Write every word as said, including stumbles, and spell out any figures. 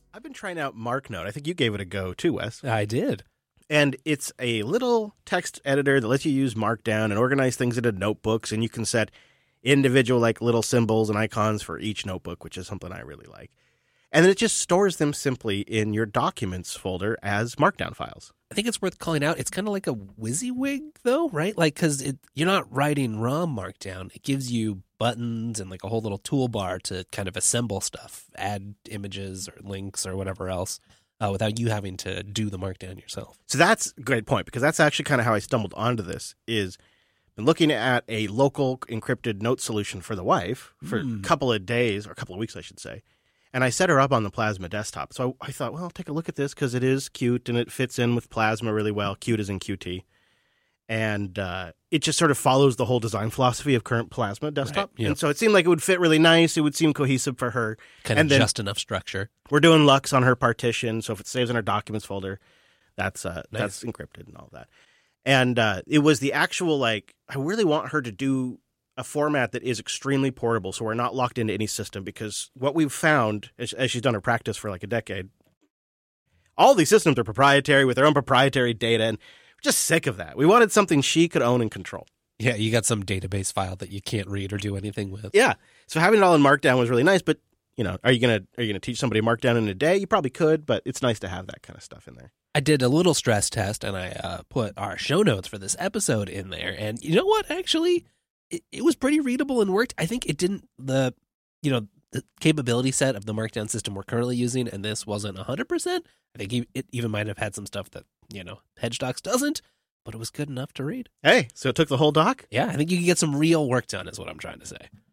I've been trying out MarkNote. I think you gave it a go too, Wes. I did. And it's a little text editor that lets you use Markdown and organize things into notebooks, and you can set individual like little symbols and icons for each notebook, which is something I really like. And then it just stores them simply in your documents folder as Markdown files. I think it's worth calling out. It's kind of like a WYSIWYG, though, right? Like, because you're not writing raw Markdown. It gives you buttons and like a whole little toolbar to kind of assemble stuff, add images or links or whatever else, uh, without you having to do the Markdown yourself. So that's a great point, because that's actually kind of how I stumbled onto this, is been looking at a local encrypted note solution for the wife for mm. a couple of days, or a couple of weeks, I should say. And I set her up on the Plasma desktop. So I, I thought, well, I'll take a look at this because it is cute and it fits in with Plasma really well. Cute is in Q T. And uh, it just sort of follows the whole design philosophy of current Plasma desktop. Right, yep. And so it seemed like it would fit really nice. It would seem cohesive for her. Kind and of just enough structure. We're doing Lux on her partition. So if it saves in our documents folder, that's uh, nice. That's encrypted and all that. And uh, it was the actual, like, I really want her to do a format that is extremely portable, so we're not locked into any system, because what we've found, as, as she's done her practice for like a decade, all these systems are proprietary with their own proprietary data, and we're just sick of that. We wanted something she could own and control. Yeah, you got some database file that you can't read or do anything with. Yeah, so having it all in Markdown was really nice, but, you know, are you gonna are you gonna teach somebody Markdown in a day? You probably could, but it's nice to have that kind of stuff in there. I did a little stress test, and I uh, put our show notes for this episode in there, and you know what, actually... It, it was pretty readable and worked. I think it didn't, the, you know, the capability set of the Markdown system we're currently using, and this wasn't one hundred percent. I think it even might have had some stuff that, you know, HedgeDocs doesn't, but it was good enough to read. Hey, so it took the whole doc? Yeah, I think you can get some real work done is what I'm trying to say.